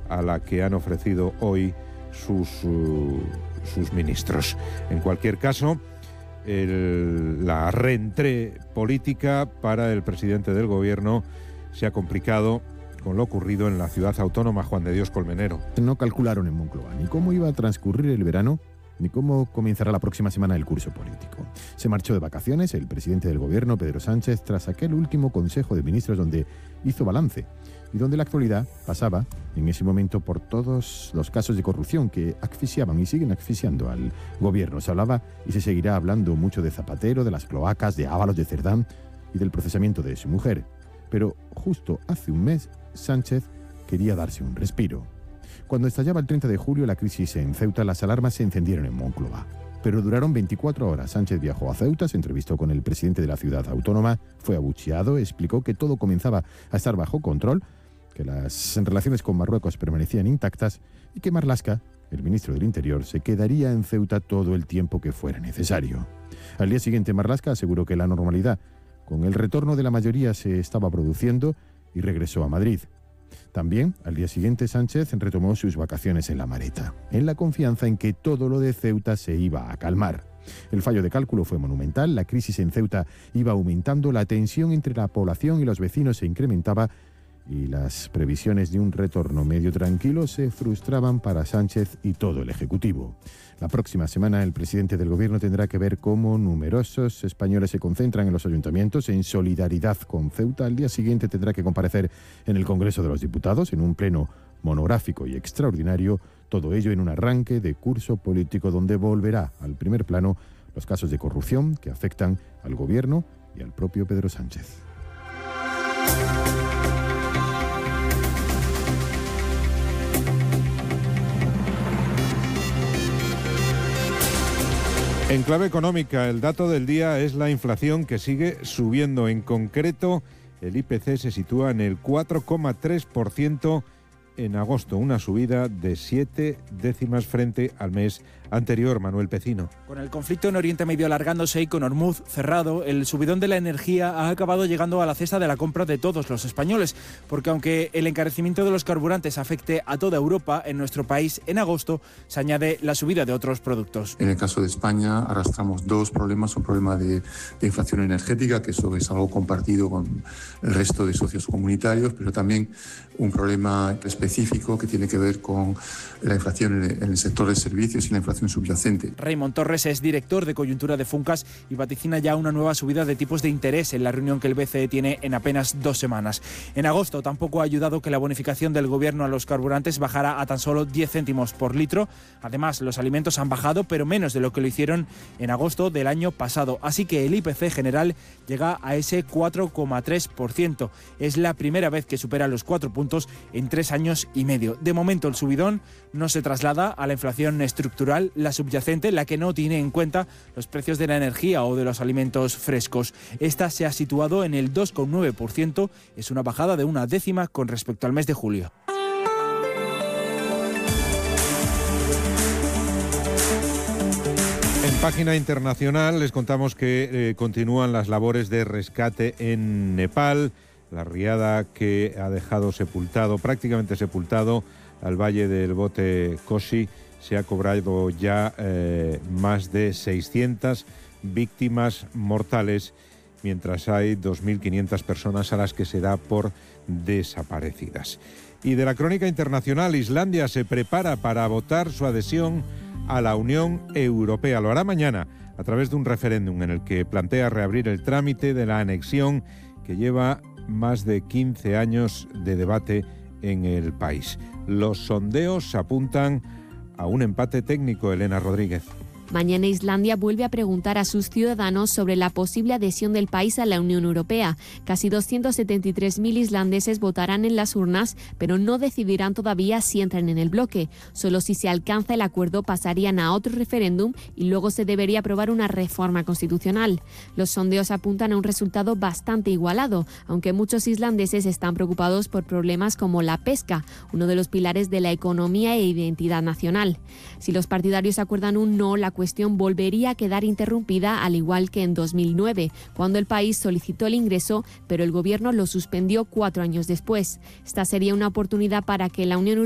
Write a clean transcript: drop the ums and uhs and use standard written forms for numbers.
a la que han ofrecido hoy sus ministros. En cualquier caso, la reentrée política para el presidente del gobierno se ha complicado con lo ocurrido en la ciudad autónoma. Juan de Dios Colmenero. No calcularon en Moncloa ni cómo iba a transcurrir el verano, ni cómo comenzará la próxima semana el curso político. Se marchó de vacaciones el presidente del gobierno, Pedro Sánchez, tras aquel último Consejo de Ministros donde hizo balance y donde la actualidad pasaba en ese momento por todos los casos de corrupción que asfixiaban y siguen asfixiando al gobierno. Se hablaba y se seguirá hablando mucho de Zapatero, de las cloacas, de Ábalos, de Cerdán y del procesamiento de su mujer. Pero justo hace un mes, Sánchez quería darse un respiro. Cuando estallaba el 30 de julio la crisis en Ceuta, las alarmas se encendieron en Moncloa. Pero duraron 24 horas. Sánchez viajó a Ceuta, se entrevistó con el presidente de la ciudad autónoma, fue abucheado, explicó que todo comenzaba a estar bajo control, que las relaciones con Marruecos permanecían intactas y que Marlaska, el ministro del Interior, se quedaría en Ceuta todo el tiempo que fuera necesario. Al día siguiente, Marlaska aseguró que la normalidad con el retorno de la mayoría se estaba produciendo y regresó a Madrid. También, al día siguiente, Sánchez retomó sus vacaciones en La Mareta, en la confianza en que todo lo de Ceuta se iba a calmar. El fallo de cálculo fue monumental, la crisis en Ceuta iba aumentando, la tensión entre la población y los vecinos se incrementaba y las previsiones de un retorno medio tranquilo se frustraban para Sánchez y todo el Ejecutivo. La próxima semana el presidente del gobierno tendrá que ver cómo numerosos españoles se concentran en los ayuntamientos en solidaridad con Ceuta. Al día siguiente tendrá que comparecer en el Congreso de los Diputados en un pleno monográfico y extraordinario, todo ello en un arranque de curso político donde volverá al primer plano los casos de corrupción que afectan al gobierno y al propio Pedro Sánchez. En clave económica, el dato del día es la inflación que sigue subiendo. En concreto, el IPC se sitúa en el 4,3% en agosto, una subida de 7 décimas frente al mes anterior. Manuel Pecino. Con el conflicto en Oriente Medio alargándose y con Hormuz cerrado, el subidón de la energía ha acabado llegando a la cesta de la compra de todos los españoles, porque aunque el encarecimiento de los carburantes afecte a toda Europa, en nuestro país en agosto se añade la subida de otros productos. En el caso de España arrastramos dos problemas, un problema de inflación energética, que eso es algo compartido con el resto de socios comunitarios, pero también un problema específico que tiene que ver con la inflación en el sector de servicios y la inflación subyacente. Raymond Torres es director de coyuntura de Funcas y vaticina ya una nueva subida de tipos de interés en la reunión que el BCE tiene en apenas 2 semanas. En agosto tampoco ha ayudado que la bonificación del gobierno a los carburantes bajara a tan solo 10 céntimos por litro. Además, los alimentos han bajado, pero menos de lo que lo hicieron en agosto del año pasado. Así que el IPC general llega a ese 4,3%. Es la primera vez que supera los 4 puntos en 3 años y medio. De momento, el subidón no se traslada a la inflación estructural, la subyacente, la que no tiene en cuenta los precios de la energía o de los alimentos frescos. Esta se ha situado en el 2,9%, es una bajada de 1 décima con respecto al mes de julio. En página internacional les contamos que continúan las labores de rescate en Nepal. La riada que ha dejado prácticamente sepultado, al valle del bote Kosi, se ha cobrado ya más de 600 víctimas mortales, mientras hay 2.500 personas a las que se da por desaparecidas. Y de la crónica internacional, Islandia se prepara para votar su adhesión a la Unión Europea. Lo hará mañana a través de un referéndum en el que plantea reabrir el trámite de la anexión que lleva más de 15 años de debate en el país. Los sondeos apuntan a un empate técnico. Elena Rodríguez. Mañana Islandia vuelve a preguntar a sus ciudadanos sobre la posible adhesión del país a la Unión Europea. Casi 273.000 islandeses votarán en las urnas, pero no decidirán todavía si entran en el bloque. Solo si se alcanza el acuerdo pasarían a otro referéndum y luego se debería aprobar una reforma constitucional. Los sondeos apuntan a un resultado bastante igualado, aunque muchos islandeses están preocupados por problemas como la pesca, uno de los pilares de la economía e identidad nacional. Si los partidarios acuerdan un no, la cuestión volvería a quedar interrumpida, al igual que en 2009, cuando el país solicitó el ingreso, pero el gobierno lo suspendió 4 años después. Esta sería una oportunidad para que la Unión